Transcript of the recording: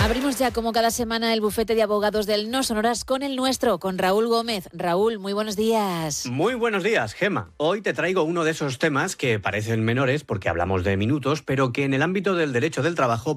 Abrimos ya como cada semana el bufete de abogados del No Sonoras con el nuestro, con Raúl Gómez. Raúl, muy buenos días. Muy buenos días, Gema. Hoy te traigo uno de esos temas que parecen menores porque hablamos de minutos, pero que en el ámbito del derecho del trabajo